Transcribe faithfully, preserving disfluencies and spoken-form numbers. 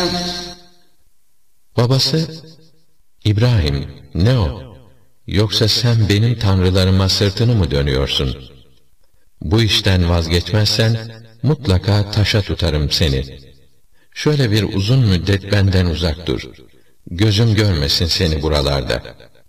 Babası, İbrahim, ne o? Yoksa sen benim tanrılarıma sırtını mı dönüyorsun? Bu işten vazgeçmezsen, mutlaka taşa tutarım seni. Şöyle bir uzun müddet benden uzak dur. Gözüm görmesin seni buralarda.